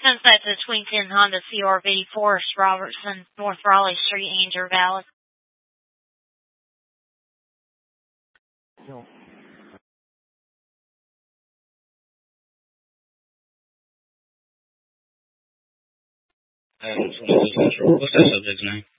Sunset to Twin 10 Honda CRV, Forest Robertson, North Raleigh Street, Ainger Valley. No. What's that subject's name?